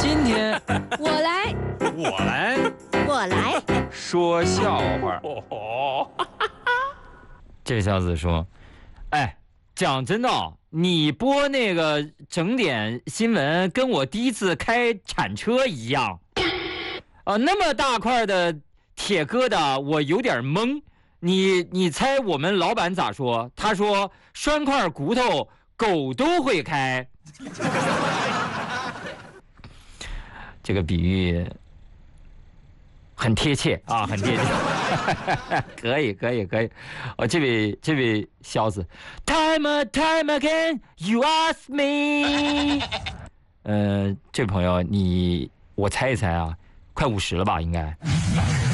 今天我来， 我来我来， 说笑话。这小子说：“哎，讲真的，你播那个整点新闻，跟我第一次开铲车一样。那么大块的铁疙瘩，我有点懵。你猜我们老板咋说？他说拴块骨头，狗都会开。这个比喻很贴切啊，很贴切。可以。这位小子 ，Time and time again you ask me。这位朋友，我猜一猜啊，快50了吧，应该。